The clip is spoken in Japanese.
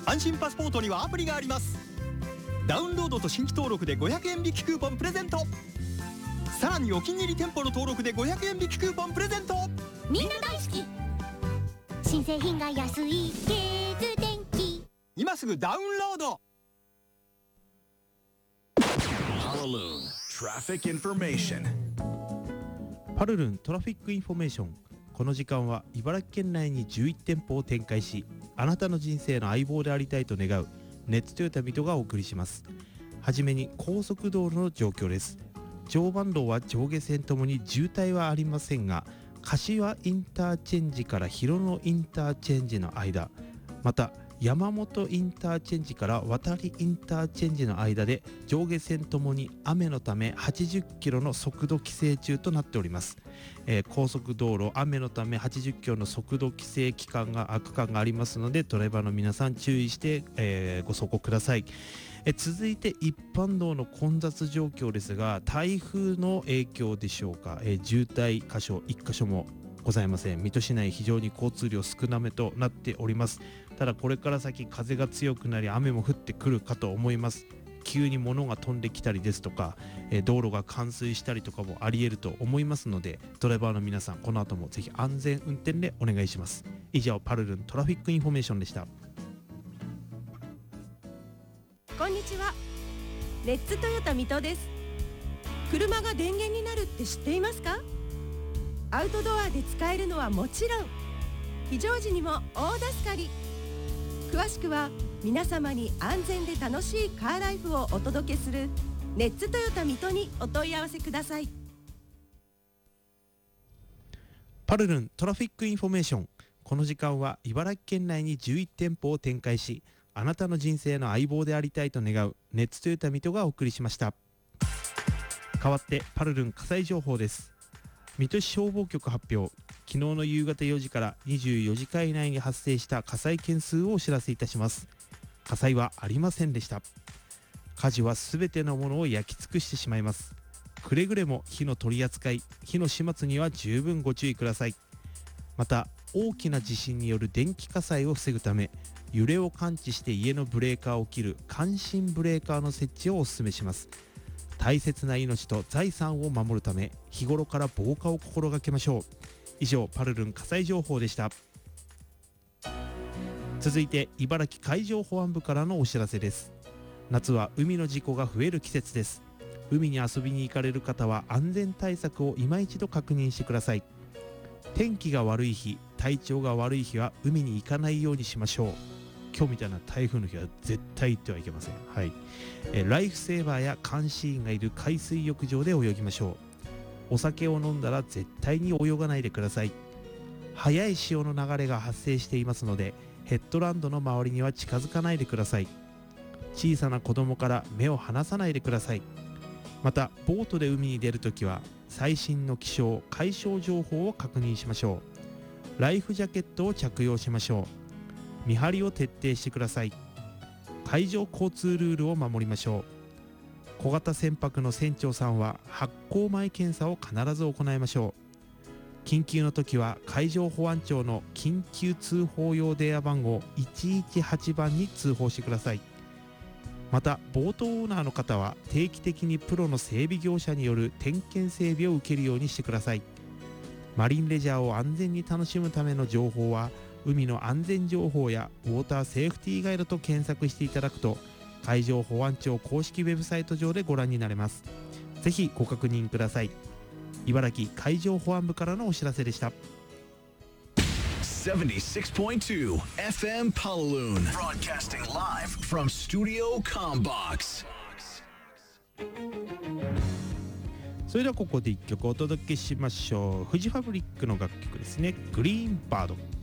安心パスポートにはアプリがあります。ダウンロードと新規登録で500円引きクーポンプレゼント。さらにお気に入り店舗の登録で500円引きクーポンプレゼント。 みんな大好き、新製品が安いケーズ電気。 今すぐダウンロード。 パルルントラフィックインフォメーション。この時間は茨城県内に11店舗を展開し、あなたの人生の相棒でありたいと願うネッツトヨタ水戸がお送りします。はじめに高速道路の状況です。常磐道は上下線ともに渋滞はありませんが、柏インターチェンジから広野インターチェンジの間、また山本インターチェンジから渡りインターチェンジの間で上下線ともに雨のため80キロの速度規制中となっております。高速道路雨のため80キロの速度規制区間がありますので、ドライバーの皆さん注意して、ご走行ください。続いて一般道の混雑状況ですが、台風の影響でしょうか、渋滞箇所1箇所もございません。水戸市内非常に交通量少なめとなっております。ただこれから先風が強くなり雨も降ってくるかと思います。急に物が飛んできたりですとか、道路が冠水したりとかもあり得ると思いますので、ドライバーの皆さんこの後もぜひ安全運転でお願いします。以上、パルルントラフィックインフォメーションでした。 こんにちは、レッツトヨタ水戸です。車が電源になるって知っていますか？アウトドアで使えるのはもちろん、非常時にも大助かり。詳しくは皆様に安全で楽しいカーライフをお届けするレッツトヨタ水戸にお問い合わせください。 パルルントラフィックインフォメーション。この時間は茨城県内に11店舗を展開し、あなたの人生の相棒でありたいと願うネッツトヨタ水戸がお送りしました。代わってパルルン火災情報です。水戸市消防局発表。昨日の夕方4時から24時間以内に発生した火災件数をお知らせいたします。火災はありませんでした。火事はすべてのものを焼き尽くしてしまいます。くれぐれも火の取り扱い、火の始末には十分ご注意ください。また大きな地震による電気火災を防ぐため、揺れを感知して家のブレーカーを切る感震ブレーカーの設置をお勧めします。大切な命と財産を守るため、日頃から防火を心がけましょう。以上、パルルン火災情報でした。続いて茨城海上保安部からのお知らせです。夏は海の事故が増える季節です。海に遊びに行かれる方は安全対策を今一度確認してください。天気が悪い日、体調が悪い日は海に行かないようにしましょう。今日みたいな台風の日は絶対行ってはいけません。はい。ライフセーバーや監視員がいる海水浴場で泳ぎましょう。お酒を飲んだら絶対に泳がないでください。速い潮の流れが発生していますので、ヘッドランドの周りには近づかないでください。小さな子供から目を離さないでください。またボートで海に出るときは最新の気象・海象情報を確認しましょう。ライフジャケットを着用しましょう。見張りを徹底してください。海上交通ルールを守りましょう。小型船舶の船長さんは発航前検査を必ず行いましょう。緊急の時は海上保安庁の緊急通報用電話番号118番に通報してください。またボートオーナーの方は定期的にプロの整備業者による点検整備を受けるようにしてください。マリンレジャーを安全に楽しむための情報は海の安全情報やウォーターセーフティーガイドと検索していただくと、海上保安庁公式ウェブサイト上でご覧になれます。ぜひご確認ください。茨城海上保安部からのお知らせでした。 76.2 FM Paloon broadcasting live from Studio Combox。 それではここで1曲お届けしましょう。フジファブリックの楽曲ですね。グリーンバード。